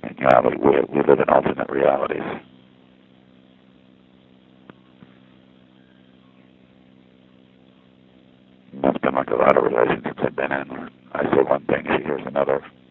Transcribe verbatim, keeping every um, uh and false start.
You know, we, we, we live in alternate realities. That's been like a lot of relationships I've been in. Where I say one thing, she hears another.